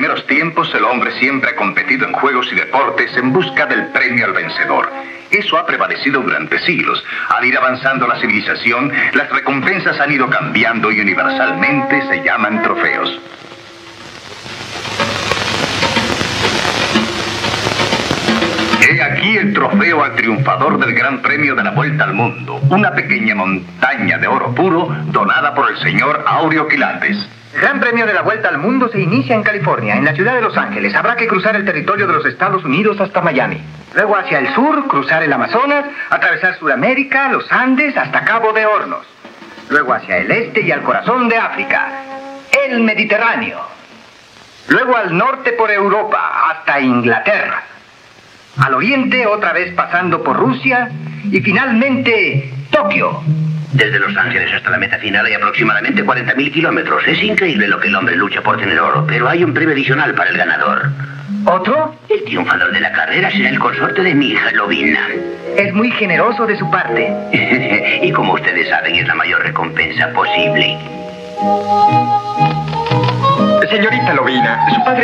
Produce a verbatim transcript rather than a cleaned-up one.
primeros tiempos el hombre siempre ha competido en juegos y deportes en busca del premio al vencedor. Eso ha prevalecido durante siglos. Al ir avanzando la civilización, las recompensas han ido cambiando y universalmente se llaman trofeos. He aquí el trofeo al triunfador del Gran Premio de la Vuelta al Mundo, una pequeña montaña de oro puro donada por el señor Áureo Quilates. El Gran Premio de la Vuelta al Mundo se inicia en California, en la ciudad de Los Ángeles. Habrá que cruzar el territorio de los Estados Unidos hasta Miami. Luego hacia el sur, cruzar el Amazonas, atravesar Sudamérica, los Andes, hasta Cabo de Hornos. Luego hacia el este y al corazón de África, el Mediterráneo. Luego al norte por Europa, hasta Inglaterra. Al oriente, otra vez pasando por Rusia, y finalmente, Tokio. Desde Los Ángeles hasta la meta final hay aproximadamente cuarenta mil kilómetros. Es increíble lo que el hombre lucha por tener oro, pero hay un premio adicional para el ganador. ¿Otro? El triunfador de la carrera será el consorte de mi hija, Lovina. Es muy generoso de su parte. Y como ustedes saben, es la mayor recompensa posible. Señorita Lovina, su padre